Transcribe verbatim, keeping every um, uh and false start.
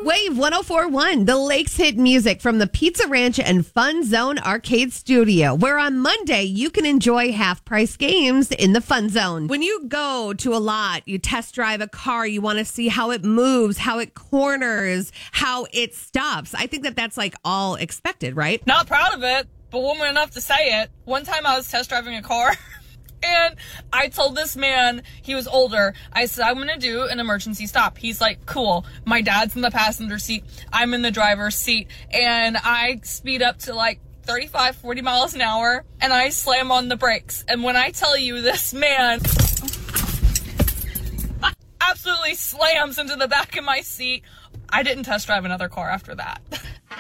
Wave one oh four point one, the Lakes hit music from the Pizza Ranch and Fun Zone Arcade Studio, where on Monday you can enjoy half-price games in the Fun Zone. When you go to a lot, you test drive a car, you want to see how it moves, how it corners, how it stops. I think that that's like all expected, right? Not proud of it, but woman enough to say it. One time I was test driving a car. And I told this man, he was older, I said, I'm going to do an emergency stop. He's like, cool. My dad's in the passenger seat. I'm in the driver's seat. And I speed up to like thirty-five, forty miles an hour. And I slam on the brakes. And when I tell you this man absolutely slams into the back of my seat, I didn't test drive another car after that.